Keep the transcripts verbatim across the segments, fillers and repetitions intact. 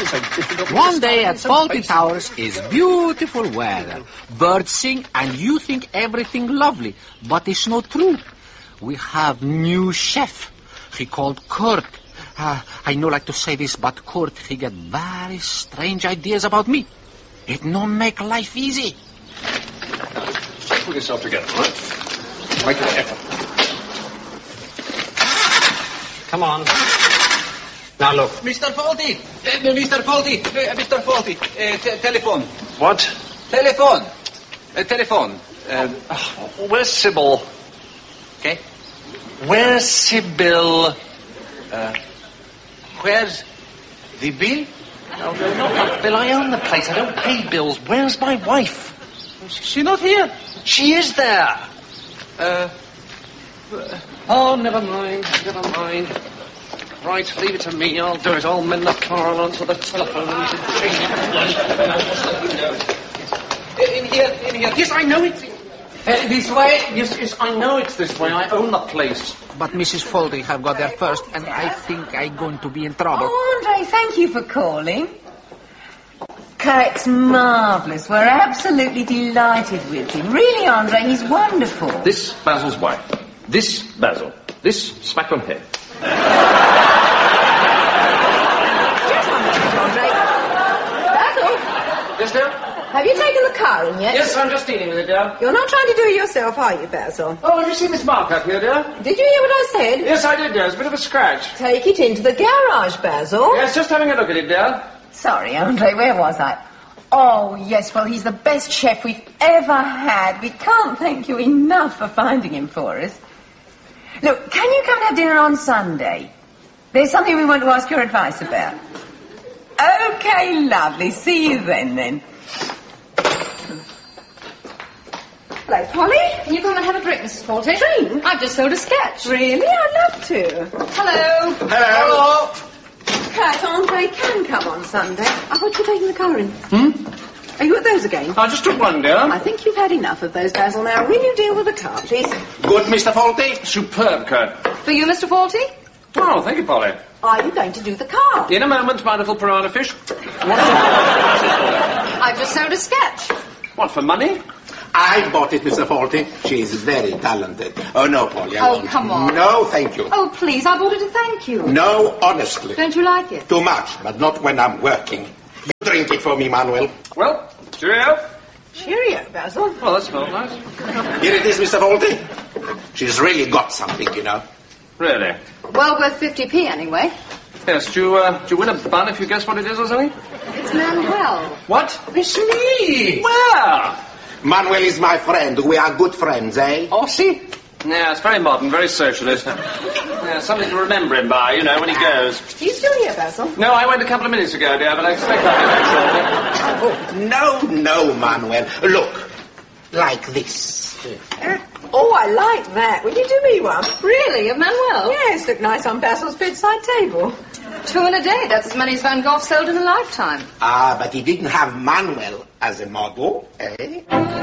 One day at Fawlty Towers is beautiful weather. Birds sing and you think everything lovely, but it's not true. We have new chef. He called Kurt. Uh, I no like to say this, but Kurt, he get very strange ideas about me. It no make life easy. Pull yourself together, all right? Make an effort. Come on. Now look. Mister Fawlty! Uh, Mister Fawlty! Uh, Mister Fawlty! Uh, t- telephone. What? Telephone! Uh, telephone. Uh, oh, where's Sybil? Okay. Where's Sybil? Uh, where's the bill? No, no, not that bill. I own the place. I don't pay bills. Where's my wife? She's not here. She is there. Uh, Oh, never mind. Never mind. Right, leave it to me. I'll do it. I'll mend the car. I'll answer the telephone. And you can change. in here, in here. Yes, I know it's... Uh, this way? Yes, yes, I know it's this way. I own the place. But Missus Fawlty have got there first, and I think I'm going to be in trouble. Oh, Andre, thank you for calling. Kurt's marvellous. We're absolutely delighted with him. Really, Andre, he's wonderful. This Basil's wife. This Basil. This smack on head. Andre. Basil, Yes, dear? have you taken the car in yet? Yes, I'm just dealing with it, dear. You're not trying to do it yourself, are you, Basil? Oh, have you seen this mark up here, dear? Did you hear what I said? Yes, I did, dear. It's a bit of a scratch. Take it into the garage, Basil. Yes, just having a look at it, dear. Sorry, Andre, where was I? Oh, yes, well, he's the best chef we've ever had. We can't thank you enough for finding him for us. Look, can you come and have dinner on Sunday? There's something we want to ask your advice about. Okay, lovely. See you then, then. Hello, Polly. Can you come and have a drink, Missus Fawlty? Drink? I've just sold a sketch. Really? I'd love to. Hello. Hello. Kurt, Andre can come on Sunday. I thought you were taking the car in. Hmm? Are you at those again? I just took one, dear. I think you've had enough of those, Basil. Now, will you deal with the car, please? Good, Mister Fawlty. Superb, Kurt. For you, Mister Fawlty? Oh, thank you, Polly. Are you going to do the car? In a moment, my little piranha fish. I've just sold a sketch. What, for money? I bought it, Mister Fawlty. She is very talented. Oh, no, Polly, I Oh, won't. come on. No, thank you. Oh, please, I bought it to thank you. No, honestly. Don't you like it? Too much, but not when I'm working. You drink it for me, Manuel. Well, cheerio. Cheerio, Basil. Well, that smells nice. Here it is, Mister Fawlty. She's really got something, you know. Really? Well worth fifty p anyway. Yes, do you, uh, do you win a bun if you guess what it is or something? It's Manuel. What? It's me! Where? Manuel is my friend. We are good friends, eh? Oh, see? Yeah, it's very modern, very socialist. Yeah, something to remember him by, you know, when he goes. Are you still here, Basil? No, I went a couple of minutes ago, dear, but I expect I'll be back shortly. Oh, no, no, Manuel. Look, like this. Oh, I like that. Will you do me one? Really, of Manuel? Yes, look nice on Basil's bedside table. Two in a day. That's as many as Van Gogh sold in a lifetime. Ah, but he didn't have Manuel as a model, eh?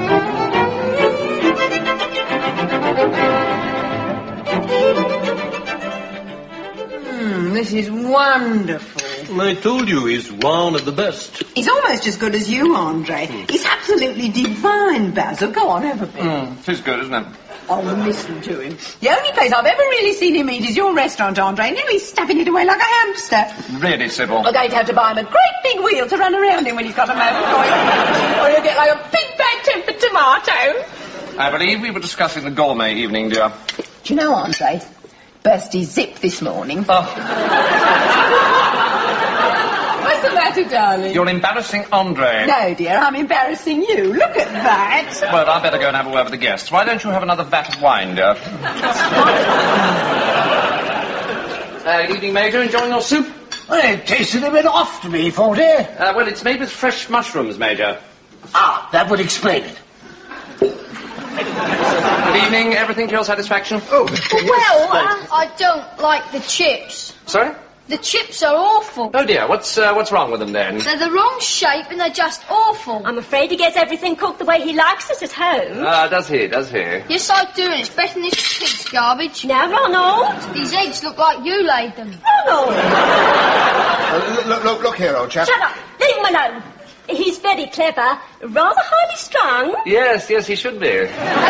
Hmm, this is wonderful. I told you he's one of the best. He's almost as good as you, Andre. He's absolutely divine, Basil. Go on, have a bit. Mm, it is good, isn't it? Oh, listen to him. The only place I've ever really seen him eat is your restaurant, Andre. Now he's stuffing it away like a hamster. Really, Sybil? We're going to have to buy him a great big wheel to run around in when he's got a mouth going. Or he'll get like a big bad-tempered tomato. I believe we were discussing the gourmet evening, dear. Do you know, Andre? Burst his zip this morning. Oh. What's the matter, darling? You're embarrassing Andre. No, dear, I'm embarrassing you. Look at that. Well, I'd better go and have a word with the guests. Why don't you have another vat of wine, dear? uh, good evening, Major. Enjoying your soup? Well, it tasted a bit off to me, Fawlty. Uh, well, it's made with fresh mushrooms, Major. Ah, that would explain it. Good evening. Everything to your satisfaction? Oh, Well, I, I don't like the chips. Sorry? The chips are awful. Oh, dear. What's uh, what's wrong with them, then? They're the wrong shape and they're just awful. I'm afraid he gets everything cooked the way he likes it at home. Ah, uh, does he? Does he? Yes, I do, and it's better than this pig's garbage. Now, Ronald. These eggs look like you laid them. Ronald! Uh, look, look, look here, old chap. Shut up. Leave him alone. He's very clever, rather highly strung. Yes, yes, he should be.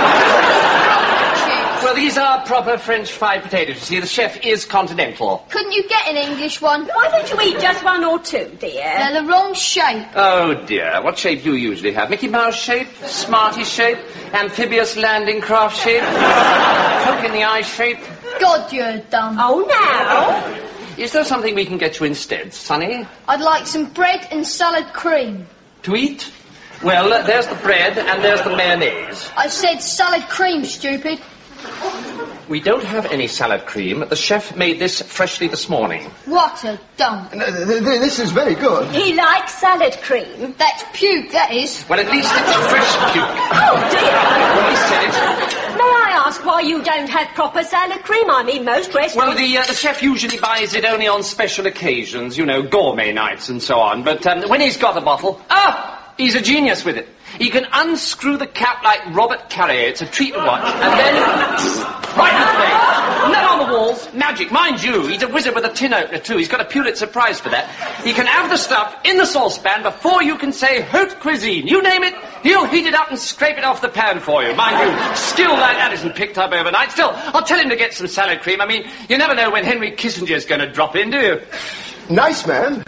Well, these are proper French fried potatoes. You see, the chef is continental. Couldn't you get an English one? Why don't you eat just one or two, dear? They're the wrong shape. Oh, dear. What shape do you usually have? Mickey Mouse shape? Smarty shape? Amphibious landing craft shape? Poke in the eye shape? God, you're dumb. Oh, now. Is there something we can get you instead, Sonny? I'd like some bread and salad cream. To eat? Well, uh, there's the bread and there's the mayonnaise. I said salad cream, stupid. We don't have any salad cream. The chef made this freshly this morning. What a dump. No, th- th- this is very good. He likes salad cream. That's puke, that is. Well, at least it's fresh puke. Oh, dear. Well, he said it. May I ask why you don't have proper salad cream? I mean, most restaurants... Well, the, uh, the chef usually buys it only on special occasions, you know, gourmet nights and so on. But um, when he's got a bottle, ah, he's a genius with it. He can unscrew the cap like Robert Carrier. It's a treat to watch. And then... right in the face. Net on the walls. Magic. Mind you, he's a wizard with a tin opener, too. He's got a Pulitzer Prize for that. He can have the stuff in the saucepan before you can say haute cuisine. You name it, he'll heat it up and scrape it off the pan for you. Mind you, skill like that isn't picked up overnight. Still, I'll tell him to get some salad cream. I mean, you never know when Henry Kissinger's going to drop in, do you? Nice man.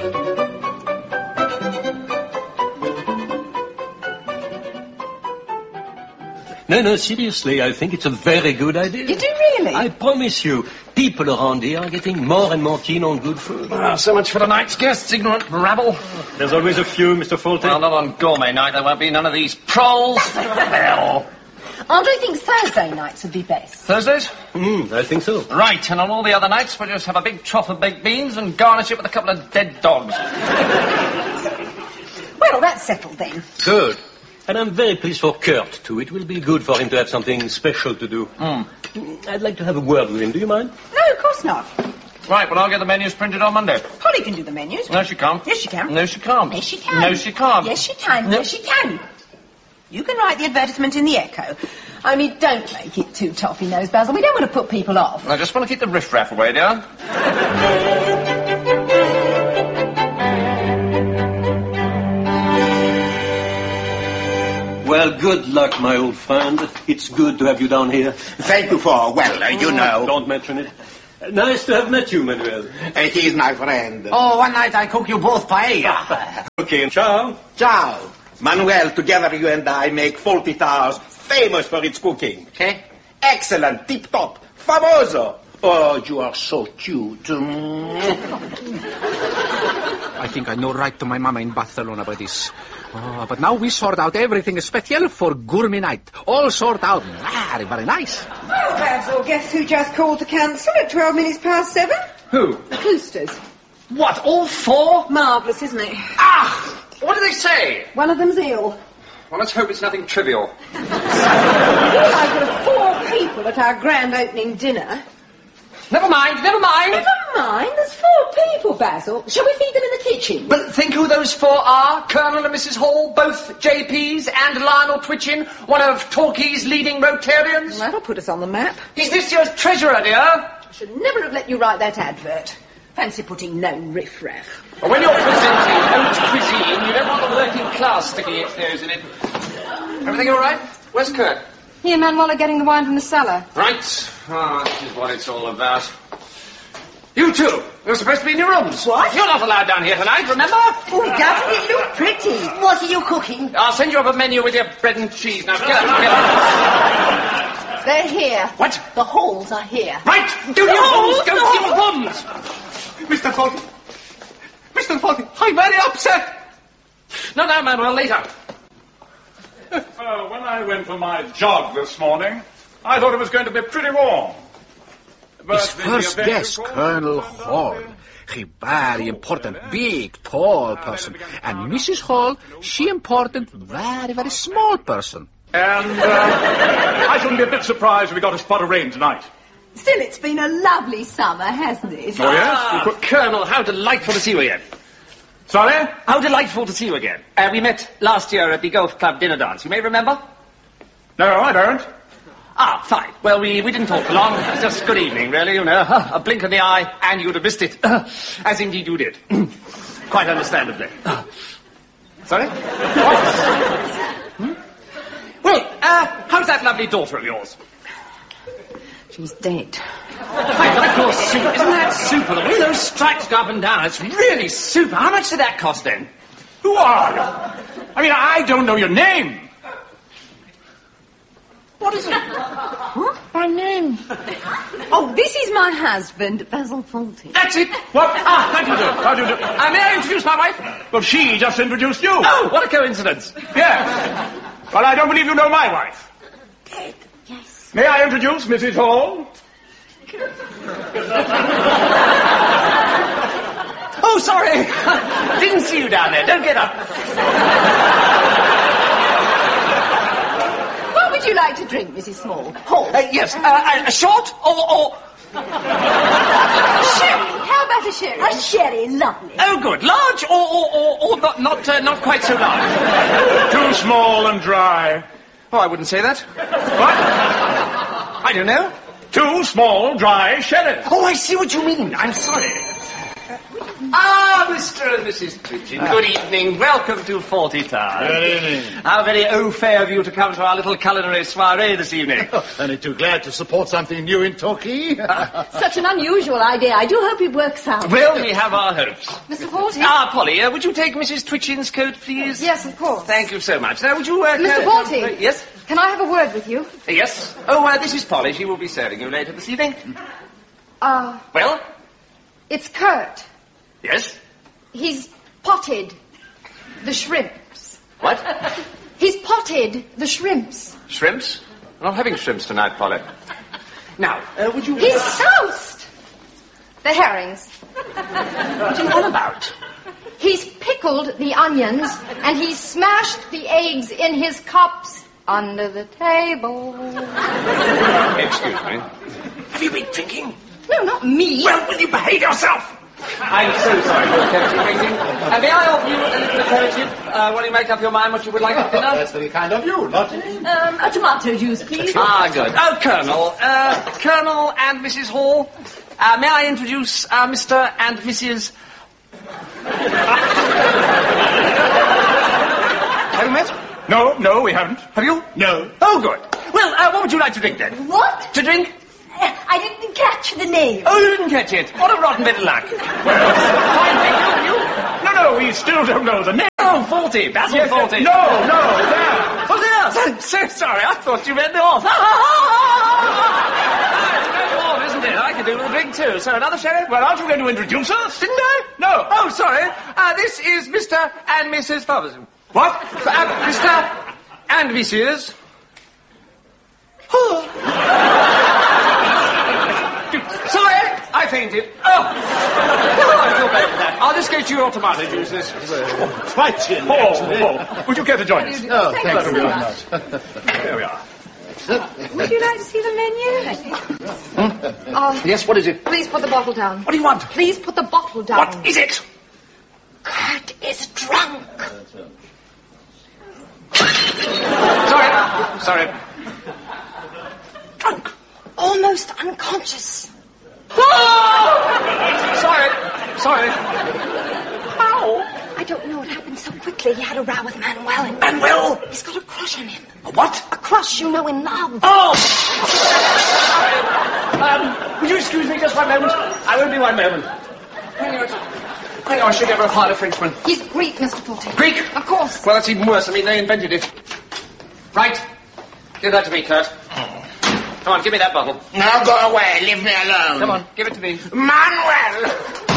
No, no, seriously, I think it's a very good idea. You do really? I promise you, people around here are getting more and more keen on good food. Ah, so much for tonight's guests, ignorant rabble. There's always a few, Mister Fawlty. Well, not on gourmet night. There won't be none of these proles. Hell. Andre thinks Thursday nights would be best. Thursdays? Mm, I think so. Right, and on all the other nights, we'll just have a big trough of baked beans and garnish it with a couple of dead dogs. Well, that's settled then. Good. And I'm very pleased for Kurt, too. It will be good for him to have something special to do. Mm. I'd like to have a word with him. Do you mind? No, of course not. Right, well, I'll get the menus printed on Monday. Polly can do the menus. No, she can't. Yes, she can. No, she can't. Yes, she can. No, she can't. Yes, she can. No. Yes, she can. You can write the advertisement in the Echo. Only don't make it too toffee-nosed, Basil. We don't want to put people off. I just want to keep the riff-raff away, dear. Well, good luck, my old friend. It's good to have you down here. Thank you for, well, uh, you know. Don't mention it. Nice to have met you, Manuel. Uh, he is my friend. Oh, one night I cook you both paella. Okay, ciao. Ciao. Manuel, together you and I make Fawlty Towers famous for its cooking. Eh? Excellent, tip-top, famoso. Oh, you are so cute. I think I know right to my mama in Barcelona by this. Oh, but now we sort out everything special for gourmet night. All sort out very, very nice. Well, Basil, guess who just called to cancel at twelve minutes past seven? Who? The Cloosters. What, all four? Marvellous, isn't it? Ah! What do they say? One of them's ill. Well, let's hope it's nothing trivial. Well, I could have four people at our grand opening dinner. Never mind, never mind. Never mind, there's four people, Basil. Shall we feed them in the kitchen? But think who those four are. Colonel and Missus Hall, both J Ps, and Lionel Twitchin, one of Torquay's leading Rotarians. Well, that'll put us on the map. He's this year's treasurer, dear. I should never have let you write that advert. Fancy putting no riff-raff. Well, when you're presenting haute cuisine, you don't want the working class sticking its nose in it. Everything all right? Where's Kurt? He and Manuel are getting the wine from the cellar. Right. Ah, this is what it's all about. You two, you're supposed to be in your rooms. What? You're not allowed down here tonight, remember? Oh, doesn't it look pretty? What are you cooking? I'll send you up a menu with your bread and cheese. Now, get up, get up. They're here. What? The Halls are here. Right! Go to your rooms! Go to your rooms! Mister Fawlty. Mister Fawlty, I'm very upset. No, no, Manuel, later. Uh, when I went for my jog this morning, I thought it was going to be pretty warm. But His the first event guest, report Colonel turned out Hall. to be- He very important, big, tall person. And Missus Hall, she important, very, very small person. And uh, I shouldn't be a bit surprised if we got a spot of rain tonight. Still, it's been a lovely summer, hasn't it? Oh, yes? Ah, Colonel, how delightful to see you again. Sorry? How delightful to see you again. Uh, we met last year at the golf club dinner dance. You may remember? No, I don't. Ah, fine. Well, we, we didn't talk for long. It was just good evening, really, you know. A blink of the eye, and you'd have missed it. As indeed you did. Quite understandably. Sorry? What? Hmm? Well, uh, how's that lovely daughter of yours? She's dead. My God, of course, super. Isn't that super? The way those stripes go up and down, it's really super. How much did that cost, then? Who are you? I mean, I don't know your name. What is it? Huh? My name? Oh, this is my husband, Basil Fawlty. That's it. What? Ah, how do you do? How do you do? Uh, may I introduce my wife? Well, she just introduced you. Oh, what a coincidence. Yes. Well, I don't believe you know my wife. Dead. Yes. May I introduce Missus Hall? Oh, sorry. Didn't see you down there. Don't get up. What would you like to drink, Missus Small? Hall? Uh, yes. Uh, a short or... or... Sherry. How about a sherry? A sherry, lovely. Oh, good. Large or, or, or, or not, not, uh, not quite so large? Too small and dry. Oh, I wouldn't say that. What? I don't know. Two small, dry sherries. Oh, I see what you mean. I'm sorry. Ah, Mister and Missus Twitchin. Good evening. Welcome to Forty Towers. Good evening. How very au fait of you to come to our little culinary soiree this evening. Only too glad to support something new in Torquay. Such an unusual idea. I do hope it works out. Well, we have our hopes. Mister Fawlty? Ah, Polly, uh, would you take Missus Twitchin's coat, please? Yes, of course. Thank you so much. Now, would you... Uh, Mister uh, Fawlty? uh, yes? Can I have a word with you? Uh, yes. Oh, uh, this is Polly. She will be serving you later this evening. Uh, Well? it's Kurt. Yes? He's potted the shrimps. What? He's potted the shrimps. Shrimps? We're not having shrimps tonight, Polly. Now, uh, would you... He's soused the herrings. What are you on about? He's pickled the onions, and he's smashed the eggs in his cups under the table. Excuse me. Have you been drinking? No, not me. Well, will you behave yourself? I'm so sorry for the character painting. And may I offer you a little aperitif uh, while you make up your mind what you would like for dinner? That's very kind of you, not me. Um, a tomato juice, please. Ah, good. Oh, Colonel. Uh, Colonel and Missus Hall, uh, may I introduce uh, Mister and Missus Have you met? No, no, we haven't. Have you? No. Oh, good. Well, uh, what would you like to drink, then? What? To drink? Uh, I didn't catch the name. Oh, you didn't catch it. What a rotten bit of luck. Fine, thank you. You? No, no, we still don't know the name. Oh, Forty. Basil Yes, Forty. No, no, there. Oh, there. I'm so sorry. I thought you meant the off. It's the off, isn't it? I could do with a drink, too. So, another sherry? Well, aren't you going to introduce us? Didn't I? No. Oh, sorry. Uh, this is Mister and Missus Fatherson. What? Uh, Mister and Missus Sorry, I fainted. Oh. oh, I feel better for that. I'll just get you your tomato juices. Quite chilly, Paul, actually. Paul, would you care to join us? Oh, Thank thank you you so very much. much. There we are. Would you like to see the menu? Oh, Yes, what is it? please put the bottle down. What do you want? Please put the bottle down. What is it? Kurt is drunk. Sorry. Sorry. Drunk. Almost unconscious. Sorry. Sorry. How? I don't know. It happened so quickly. He had a row with Manuel. And Manuel? He's got a crush on him. A what? A crush, you know, in love. Oh! um, would you excuse me just one moment? I won't be one moment. Hang on. Hang on, I should ever have hired a Frenchman. He's Greek, Mister Fawlty. Greek? Of course. Well, that's even worse. I mean, they invented it. Right. Give that to me, Kurt. Come on, give me that bottle. Now go away. Leave me alone. Come on, give it to me. Manuel!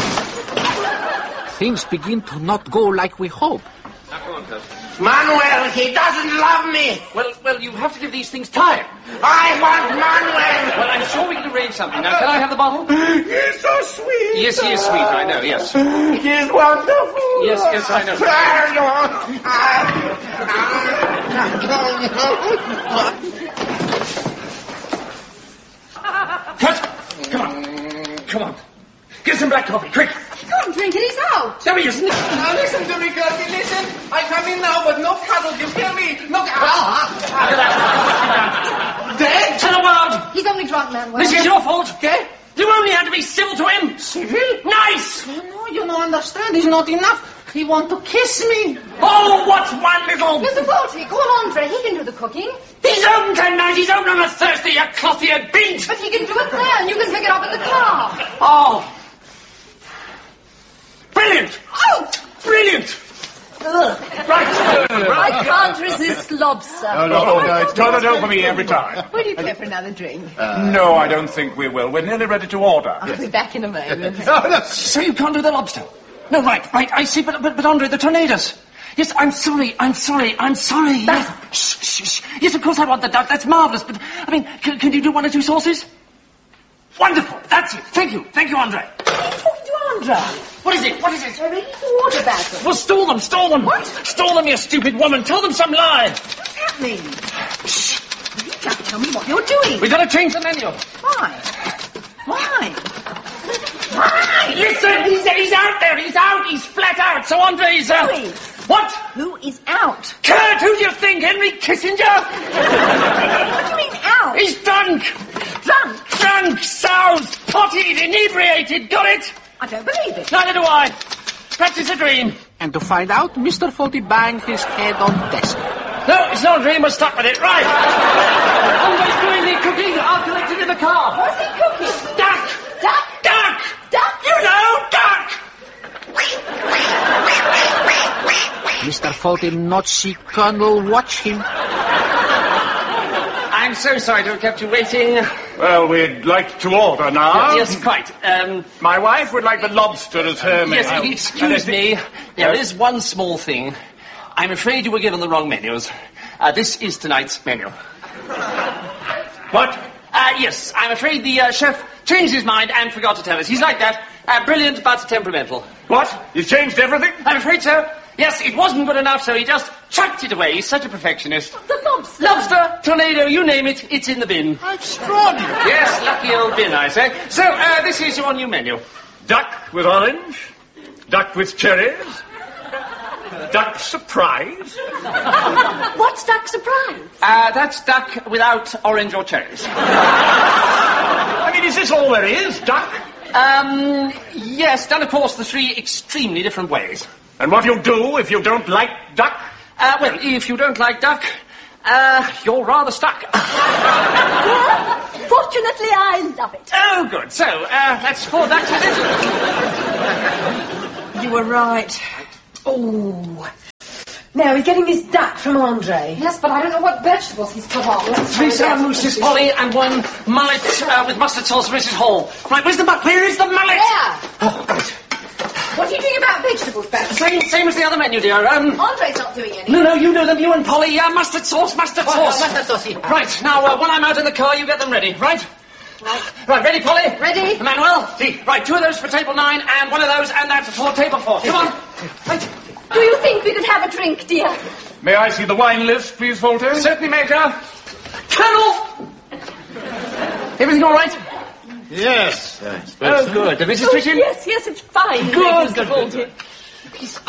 Things begin to not go like we hope. Now, come on, Kurt. Manuel, he doesn't love me. Well, well, you have to give these things time. I want Manuel. Well, I'm sure we can arrange something. Now, can I have the bottle? He's so sweet. Yes, he is sweet, I know, yes. He's wonderful. Yes, yes, I know. Kurt, come on. Come on. Get some black coffee, quick. He can't drink it. He's out. There he is, isn't it? Now listen to me, Gertie, listen. I come in now, but no cuddles, you hear me? No... Ah! Look at that. Dead? Tell him drunk, Manuel. This is your fault, okay? You only had to be civil to him. Civil? Nice! No, you don't understand. It's not enough. He want to kiss me. Oh, what's one little... Mister Faulty, call Andre. He can do the cooking. He's home tonight. He's home on a Thursday, you cloth-eared beat. But he can do it there, and you can pick it up in the car. Oh. Brilliant. Oh, brilliant. Right. I can't resist lobster. No, no, no, no, it's toilet over me every time. Will you care for another drink? Uh, no, I don't think we will. We're nearly ready to order. I'll be back in a moment. Oh, no. So you can't do the lobster? No, right, right, I see, but, but, but Andre, the tornadoes. Yes, I'm sorry, I'm sorry, I'm sorry. Yes. Shh, shh, shh. Yes, of course I want the duck. That's marvellous, but, I mean, can, can you do one or two sauces? Wonderful, that's it. Thank you, thank you, Andre. What are you talking to Andre? What is it, what is it? I really thought about it. Well, stall them, stall them. What? Stall them, you stupid woman. Tell them some lie. What's happening? Shh. You just tell me what you're doing. We've got to change the menu. Why? Why? Why? Listen, he's, he's out there, he's out, he's flat out, so Andre's... Uh, Who is? What? Who is out? Kurt, who do you think, Henry Kissinger? What do you mean out? He's drunk. Drunk? Drunk, soused, potted, inebriated, got it? I don't believe it. Neither do I. Perhaps it's a dream. And to find out, Mister Faulty banged his head on desk. No, it's not a dream, we're stuck with it, right. Andre's doing the cooking, I'll collect it in the car. What's he cooking? Duck! Duck? Duck! Duck? You know, duck! Mister Faulty not see Colonel watch him. I'm so sorry to have kept you waiting. Well, we'd like to order now. Yes, quite. Um, My wife would like the lobster as her main. yes, excuse me. There is one small thing. I'm afraid you were given the wrong menus. Uh, this is tonight's menu. What? Uh, yes, I'm afraid the uh, chef changed his mind and forgot to tell us. He's like that. Uh, brilliant, but temperamental. What? You've changed everything? I'm afraid so. Yes, it wasn't good enough, so he just chucked it away. He's such a perfectionist. The lobster. Lobster, tornado, you name it, it's in the bin. Extraordinary. Yes, lucky old bin, I say. So, uh, this is your new menu. Duck with orange. Duck with cherries. Duck surprise. What's duck surprise? Uh, that's duck without orange or cherries. I mean, is this all there is? Duck? Um, yes, done, of course, the three extremely different ways. And what you do if you don't like duck? Uh, well, if you don't like duck, uh, you're rather stuck. Fortunately, I love it. Oh, good. So, uh, that's four ducks, is it? You were right. Oh. Now, he's getting his duck from Andre. Yes, but I don't know what vegetables he's put on. Let's Three find out. salmon mousses, Polly, and one mullet uh, with mustard sauce for Missus Hall. Right, where's the mullet? Where is the mullet? Yeah. Oh, right. What are you doing about vegetables, Betsy? Same, same as the other menu, dear. Um, Andre's not doing any. no, no, you do them, you and Polly. Uh, mustard sauce, mustard sauce. Mustard sauce, yeah. Right, now, uh, when I'm out in the car, you get them ready, right? Right. Right, ready, Polly? Ready. Emmanuel? See. Right, two of those for table nine, and one of those, and that's for table four. Come on. Right. Do you think we could have a drink, dear? May I see the wine list, please, Faulty? Certainly, Major. Colonel! Everything all right? Yes. Oh, good. The Missus Twitchin? Yes, yes, it's fine. Good, Mister good, good, Faulty.